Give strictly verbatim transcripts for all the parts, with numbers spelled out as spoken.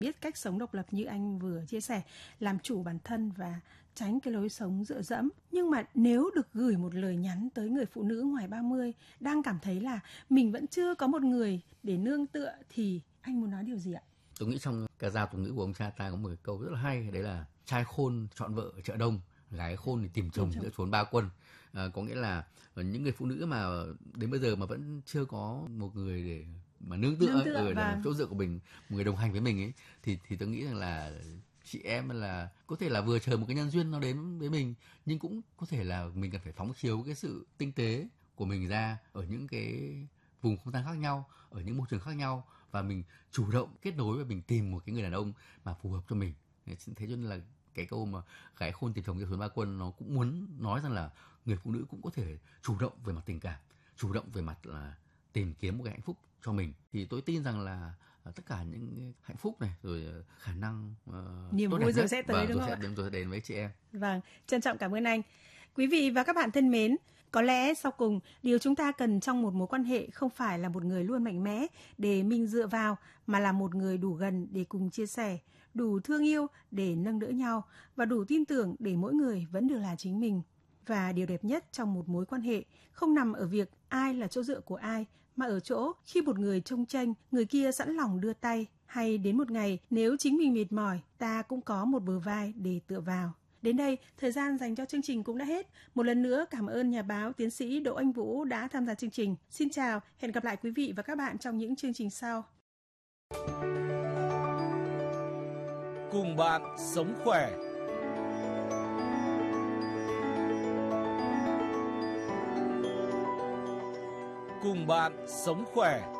biết cách sống độc lập như anh vừa chia sẻ, làm chủ bản thân và tránh cái lối sống dựa dẫm. Nhưng mà nếu được gửi một lời nhắn tới người phụ nữ ngoài ba mươi đang cảm thấy là mình vẫn chưa có một người để nương tựa thì anh muốn nói điều gì ạ? Tôi nghĩ trong ca dao tục ngữ của ông cha ta có một câu rất là hay, đấy là trai khôn chọn vợ ở chợ đông, gái khôn thì tìm chồng giữa chốn ba quân. À, có nghĩa là những người phụ nữ mà đến bây giờ mà vẫn chưa có một người để mà nương tựa, nương tựa ở và... chỗ dựa của mình, một người đồng hành với mình ấy, thì thì tôi nghĩ rằng là chị em là có thể là vừa chờ một cái nhân duyên nó đến với mình, nhưng cũng có thể là mình cần phải phóng chiếu cái sự tinh tế của mình ra ở những cái vùng không gian khác nhau, ở những môi trường khác nhau, và mình chủ động kết nối và mình tìm một cái người đàn ông mà phù hợp cho mình. Thế cho nên là cái câu mà gái khôn tìm chồng giữa chốn ba quân nó cũng muốn nói rằng là người phụ nữ cũng có thể chủ động về mặt tình cảm, chủ động về mặt là tìm kiếm một cái hạnh phúc cho mình. Thì tôi tin rằng là tất cả những hạnh phúc này rồi khả năng uh, niềm vui rồi sẽ tới, và đúng rồi không sẽ đến, rồi sẽ đến với chị em. Vâng, trân trọng cảm ơn anh. Quý vị và các bạn thân mến, có lẽ sau cùng điều chúng ta cần trong một mối quan hệ không phải là một người luôn mạnh mẽ để mình dựa vào, mà là một người đủ gần để cùng chia sẻ, đủ thương yêu để nâng đỡ nhau và đủ tin tưởng để mỗi người vẫn được là chính mình. Và điều đẹp nhất trong một mối quan hệ không nằm ở việc ai là chỗ dựa của ai, mà ở chỗ khi một người trông tranh, người kia sẵn lòng đưa tay, hay đến một ngày nếu chính mình mệt mỏi, ta cũng có một bờ vai để tựa vào. Đến đây, thời gian dành cho chương trình cũng đã hết. Một lần nữa cảm ơn nhà báo tiến sĩ Đỗ Anh Vũ đã tham gia chương trình. Xin chào, hẹn gặp lại quý vị và các bạn trong những chương trình sau. Cùng bạn sống khỏe. Cùng bạn sống khỏe.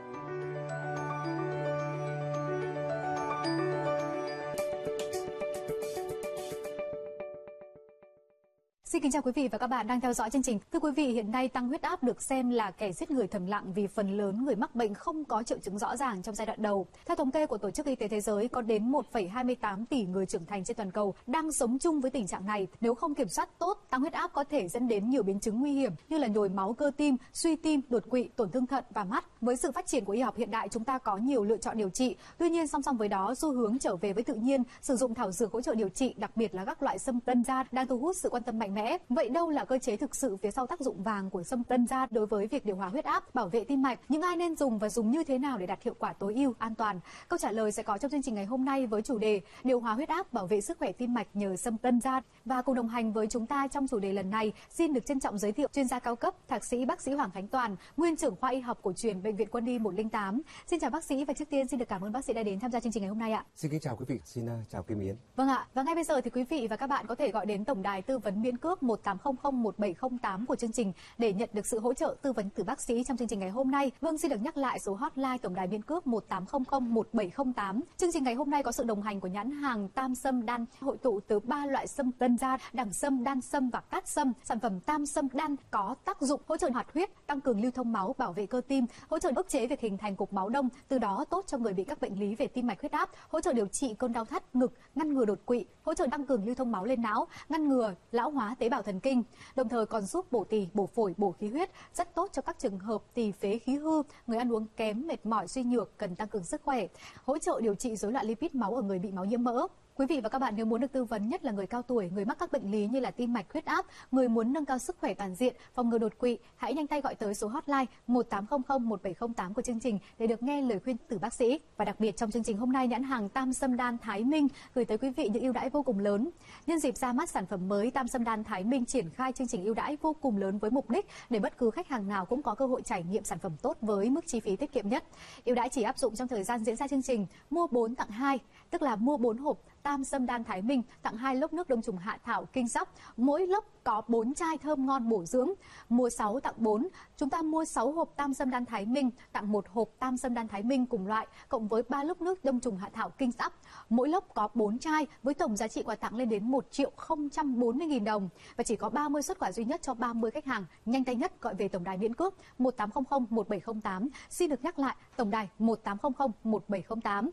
Xin kính chào quý vị và các bạn đang theo dõi chương trình. Thưa quý vị, hiện nay tăng huyết áp được xem là kẻ giết người thầm lặng vì phần lớn người mắc bệnh không có triệu chứng rõ ràng trong giai đoạn đầu. Theo thống kê của Tổ chức Y tế Thế giới, có đến một phẩy hai mươi tám tỷ người trưởng thành trên toàn cầu đang sống chung với tình trạng này. Nếu không kiểm soát tốt, tăng huyết áp có thể dẫn đến nhiều biến chứng nguy hiểm như là nhồi máu cơ tim, suy tim, đột quỵ, tổn thương thận và mắt. Với sự phát triển của y học hiện đại, chúng ta có nhiều lựa chọn điều trị. Tuy nhiên, song song với đó, xu hướng trở về với tự nhiên, sử dụng thảo dược hỗ trợ điều trị, đặc biệt là các loại sâm tân gia đang thu hút sự quan tâm mạnh mẽ. Vậy đâu là cơ chế thực sự phía sau tác dụng vàng của sâm tân gia đối với việc điều hòa huyết áp, bảo vệ tim mạch? Những ai nên dùng và dùng như thế nào để đạt hiệu quả tối ưu, an toàn? Câu trả lời sẽ có trong chương trình ngày hôm nay với chủ đề điều hòa huyết áp, bảo vệ sức khỏe tim mạch nhờ sâm tân gia. Và cùng đồng hành với chúng ta trong chủ đề lần này, xin được trân trọng giới thiệu chuyên gia cao cấp, thạc sĩ bác sĩ Hoàng Khánh Toàn, nguyên trưởng khoa y học cổ truyền Bệnh viện Quân y một không tám. Xin chào bác sĩ và trước tiên xin được cảm ơn bác sĩ đã đến tham gia chương trình ngày hôm nay ạ. Xin kính chào quý vị, xin uh, chào Kim Yến. Vâng ạ, và ngay bây giờ thì quý vị và các bạn có thể gọi đến tổng đài tư vấn miễn cước một tám không không một bảy không tám của chương trình để nhận được sự hỗ trợ tư vấn từ bác sĩ trong chương trình ngày hôm nay. Vâng, xin được nhắc lại số hotline tổng đài miễn cước một tám không không một bảy không tám. Chương trình ngày hôm nay có sự đồng hành của nhãn hàng Tam Sâm Đan, hội tụ từ ba loại sâm tân gia, đẳng sâm, đan sâm và cát sâm. Sản phẩm Tam Sâm Đan có tác dụng hỗ trợ hoạt huyết, tăng cường lưu thông máu, bảo vệ cơ tim, hỗ trợ ức chế việc hình thành cục máu đông, từ đó tốt cho người bị các bệnh lý về tim mạch, huyết áp, hỗ trợ điều trị cơn đau thắt ngực, ngăn ngừa đột quỵ, hỗ trợ tăng cường lưu thông máu lên não, ngăn ngừa lão hóa tế bào thần kinh. Đồng thời còn giúp bổ tỳ, bổ phổi, bổ khí huyết, rất tốt cho các trường hợp tỳ phế khí hư, người ăn uống kém, mệt mỏi, suy nhược cần tăng cường sức khỏe, hỗ trợ điều trị rối loạn lipid máu ở người bị máu nhiễm mỡ. Quý vị và các bạn nếu muốn được tư vấn, nhất là người cao tuổi, người mắc các bệnh lý như là tim mạch, huyết áp, người muốn nâng cao sức khỏe toàn diện, phòng ngừa đột quỵ, hãy nhanh tay gọi tới số hotline một tám không không một bảy không tám của chương trình để được nghe lời khuyên từ bác sĩ. Và đặc biệt trong chương trình hôm nay, nhãn hàng Tam Sâm Đan Thái Minh gửi tới quý vị những ưu đãi vô cùng lớn. Nhân dịp ra mắt sản phẩm mới, Tam Sâm Đan Thái Minh triển khai chương trình ưu đãi vô cùng lớn với mục đích để bất cứ khách hàng nào cũng có cơ hội trải nghiệm sản phẩm tốt với mức chi phí tiết kiệm nhất. Ưu đãi chỉ áp dụng trong thời gian diễn ra chương trình mua bốn tặng hai, tức là mua bốn hộp Tam Sâm Đan Thái Minh tặng hai lốc nước đông trùng hạ thảo kinh sóc, mỗi lốc có bốn chai thơm ngon bổ dưỡng. Mua sáu tặng bốn, chúng ta mua sáu hộp Tam Sâm Đan Thái Minh tặng một hộp Tam Sâm Đan Thái Minh cùng loại cộng với ba lốc nước đông trùng hạ thảo kinh sóc. Mỗi lốc có bốn chai với tổng giá trị quà tặng lên đến một triệu không trăm bốn mươi nghìn đồng và chỉ có ba mươi suất quà duy nhất cho ba mươi khách hàng nhanh tay nhất gọi về tổng đài miễn cước một tám không không một bảy không tám. Xin được nhắc lại tổng đài một tám không không một bảy không tám.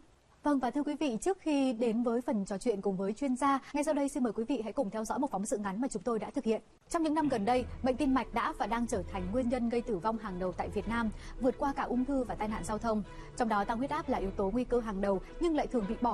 Vâng, và thưa quý vị, trước khi đến với phần trò chuyện cùng với chuyên gia, ngay sau đây xin mời quý vị hãy cùng theo dõi một phóng sự ngắn mà chúng tôi đã thực hiện. Trong những năm gần đây, bệnh tim mạch đã và đang trở thành nguyên nhân gây tử vong hàng đầu tại Việt Nam, vượt qua cả ung thư và tai nạn giao thông. Trong đó tăng huyết áp là yếu tố nguy cơ hàng đầu nhưng lại thường bị bỏ